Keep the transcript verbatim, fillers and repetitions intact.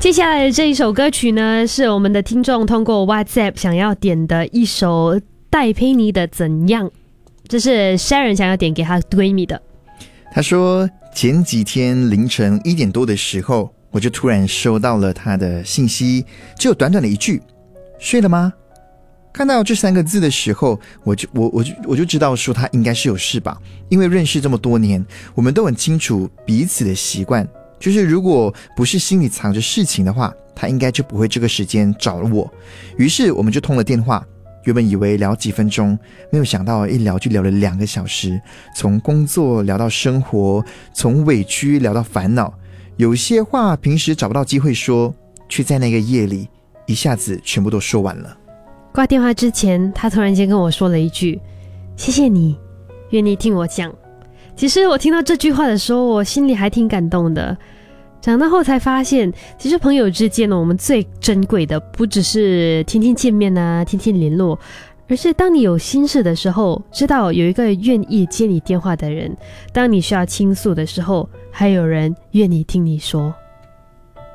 接下来的这一首歌曲呢，是我们的听众通过 WhatsApp 想要点的一首戴佩妮的《怎样》，这是 Sharon 想要点给她闺蜜的。 她说前几天凌晨一点多的时候，我就突然收到了她的信息，只有短短的一句睡了吗？看到这三个字的时候，我就我我就我就知道说她应该是有事吧，因为认识这么多年，我们都很清楚彼此的习惯，就是如果不是心里藏着事情的话，她应该就不会这个时间找了我。于是我们就通了电话，原本以为聊几分钟，没有想到一聊就聊了两个小时，从工作聊到生活，从委屈聊到烦恼，有些话平时找不到机会说，却在那个夜里一下子全部都说完了。 挂电话之前，他突然间跟我说了一句谢谢你愿意听我讲。其实我听到这句话的时候，我心里还挺感动的。长大后才发现，其实朋友之间呢，我们最珍贵的不只是天天见面啊，天天联络，而是当你有心事的时候，知道有一个愿意接你电话的人；当你需要倾诉的时候，还有人愿意听你说。